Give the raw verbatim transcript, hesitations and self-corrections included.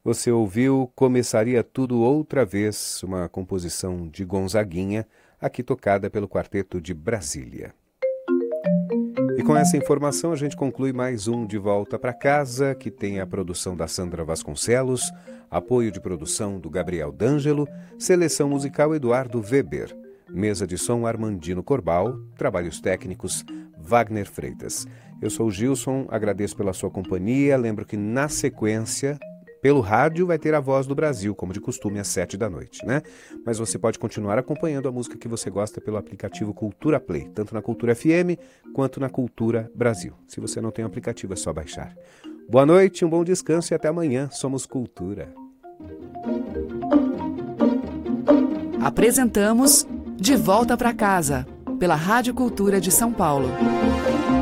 Você ouviu Começaria Tudo Outra Vez, uma composição de Gonzaguinha, aqui tocada pelo Quarteto de Brasília. E com essa informação a gente conclui mais um De Volta para Casa, que tem a produção da Sandra Vasconcelos, apoio de produção do Gabriel D'Angelo, seleção musical Eduardo Weber, mesa de som Armandino Corbal, trabalhos técnicos Wagner Freitas. Eu sou o Gilson, agradeço pela sua companhia, lembro que na sequência, pelo rádio, vai ter a Voz do Brasil, como de costume, às sete da noite, né? Mas você pode continuar acompanhando a música que você gosta pelo aplicativo Cultura Play, tanto na Cultura F M quanto na Cultura Brasil. Se você não tem o aplicativo, é só baixar. Boa noite, um bom descanso e até amanhã. Somos Cultura. Apresentamos De Volta para Casa, pela Rádio Cultura de São Paulo.